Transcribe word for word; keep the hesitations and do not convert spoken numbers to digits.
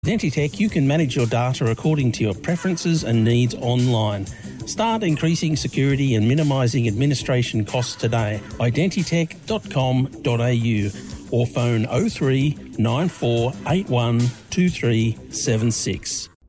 Identitech, you can manage your data according to your preferences and needs online. Start increasing security and minimising administration costs today. identitech dot com dot a u or phone oh three nine four eight one two three seven six.